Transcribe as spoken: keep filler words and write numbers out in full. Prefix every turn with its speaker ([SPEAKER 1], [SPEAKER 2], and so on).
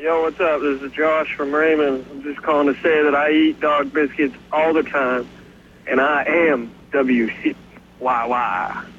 [SPEAKER 1] Yo, what's up? This is Josh from Raymond. I'm just calling to say that I eat dog biscuits all the time, and I am W C Y Y.